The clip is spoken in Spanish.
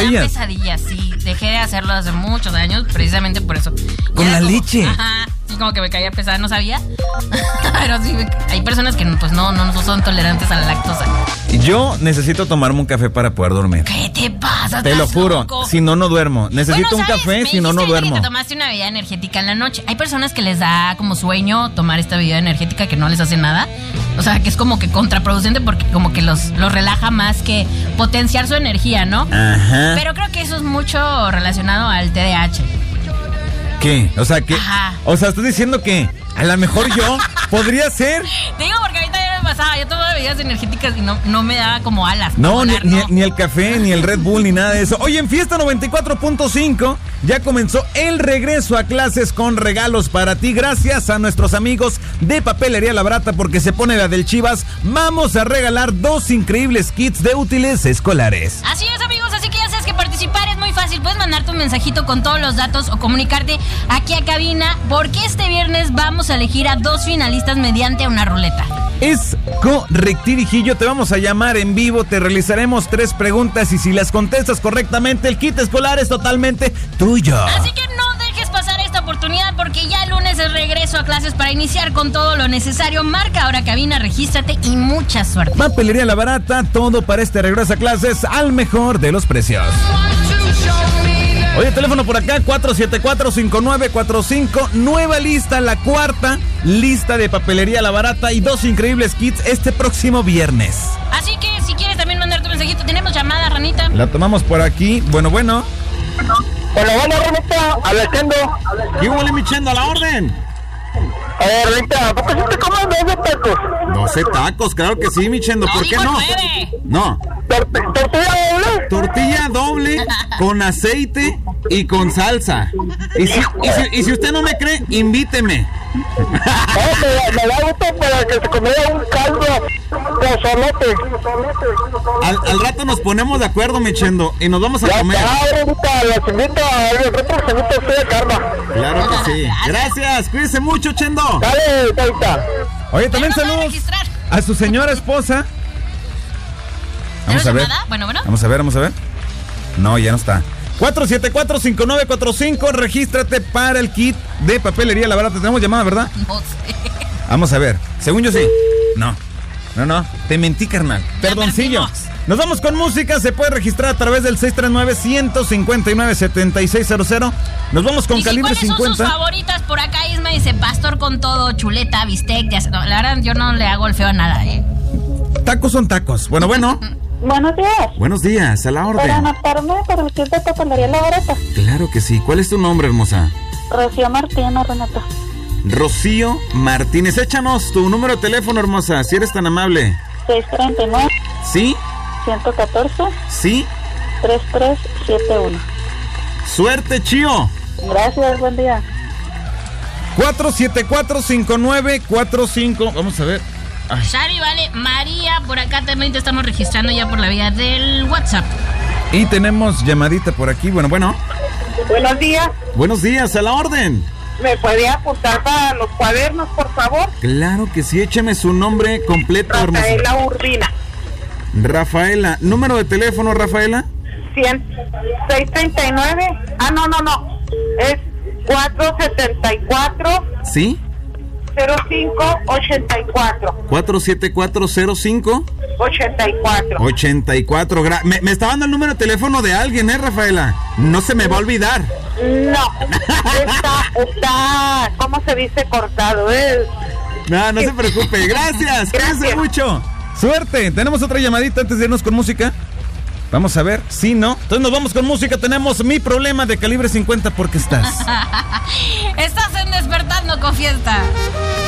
pesadillas. Pesadillas, sí. Dejé de hacerlo hace muchos años, precisamente por eso. Con la leche. Ajá. Sí, como que me caía pesada, no sabía. Pero sí, hay personas que pues no son tolerantes a la lactosa. Yo necesito tomarme un café para poder dormir. ¿Qué te pasa? Te lo juro, loco? si no duermo. Necesito un café, si no duermo. Que tomaste una bebida energética en la noche. Hay personas que les da como sueño tomar esta bebida energética que no les hace nada. O sea, que es como que contraproducente porque como que los relaja más que potenciar su energía, ¿no? Ajá. Pero creo que eso es mucho relacionado al TDAH. ¿Qué? O sea, que... Ajá. O sea, estás diciendo que a lo mejor yo podría ser... Te digo porque ahorita ya me pasaba. Yo tomaba bebidas energéticas y no me daba como alas. No, volar, ni el café, ni el Red Bull, ni nada de eso. Oye, en Fiesta 94.5 ya comenzó el regreso a clases con regalos para ti. Gracias a nuestros amigos de Papelería La Barata, porque se pone la del Chivas. Vamos a regalar 2 increíbles kits de útiles escolares. Así es, amigos, así que ya sabes que participar es muy fácil. Puedes mandarte un mensajito con todos los datos o comunicarte aquí a cabina, porque este viernes vamos a elegir a 2 finalistas mediante una ruleta. Es correctirijillo, te vamos a llamar en vivo, te realizaremos 3 preguntas y si las contestas correctamente, el kit escolar es totalmente tuyo. Así que no dejes pasar esta oportunidad, porque ya el lunes es regreso a clases para iniciar con todo lo necesario. Marca ahora cabina, regístrate y mucha suerte. Papelería La Barata, todo para este regreso a clases al mejor de los precios. Oye, teléfono por acá, 474-5945, nueva lista, la 4ª lista de Papelería La Barata y 2 increíbles kits este próximo viernes. Así que si quieres también mandar tu mensajito, tenemos llamada, Ranita. La tomamos por aquí, bueno. Hola, Ranita, Alejandro. ¿Qué huele, mi Chendo, a la orden? A ver, Ranita, ¿por qué si te comes 12 tacos? 12 tacos, claro que sí, mi Chendo, ¿por qué no? 9. No. ¿Tortilla doble? Tortilla doble con aceite y con salsa. Y si usted no me cree, invíteme. Me da gusto para que se comiera un caldo pozolote. Al rato nos ponemos de acuerdo, mi Chendo, y nos vamos a comer. Ahorita los invito a los representantes de Karma. Claro que sí. Gracias, cuídese mucho, Chendo. Dale, Taita. Oye, también saludos a su señora esposa. Vamos a ver. Bueno. Vamos a ver. No, ya no está. 474-5945, regístrate para el kit de Papelería La Barata. Tenemos llamada, ¿verdad? No sé. Vamos a ver. Según yo sí. No. Te mentí, carnal. Perdoncillo. Nos vamos con música. Se puede registrar a través del 639-159-7600. Nos vamos con Calibre 50. ¿Cuáles son sus favoritas? Por acá Isma dice pastor con todo, chuleta, bistec. No, la verdad, yo no le hago el feo a nada, Tacos son tacos. Bueno. Buenos días. Buenos días, a la orden. Para anotarme para el kit de Papelería La Barata. Claro que sí. ¿Cuál es tu nombre, hermosa? Rocío Martínez, Renata. Rocío Martínez. Échanos tu número de teléfono, hermosa, si eres tan amable. 639. ¿Sí? 114. ¿Sí? 3371. ¡Suerte, Chío! Gracias, buen día. 474-5945. Vamos a ver. Shari, vale, María, por acá también te estamos registrando ya por la vía del WhatsApp. Y tenemos llamadita por aquí. Bueno. Buenos días. Buenos días, a la orden. ¿Me puede apuntar para los cuadernos, por favor? Claro que sí, écheme su nombre completo, hermosa. Rafaela Urbina. Rafaela, ¿número de teléfono, Rafaela? 639. No. Es 474. ¿Sí? 0584. 47405 84. 84. Me está dando el número de teléfono de alguien, Rafaela. No se me va a olvidar. No. Está, ¿cómo se dice? Cortado. No se preocupe. Gracias. Gracias mucho. Suerte. Tenemos otra llamadita antes de irnos con música. Vamos a ver, sí, ¿no? Entonces nos vamos con música. Tenemos Mi Problema de Calibre 50, porque estás. Estás en Despertando con Fiesta.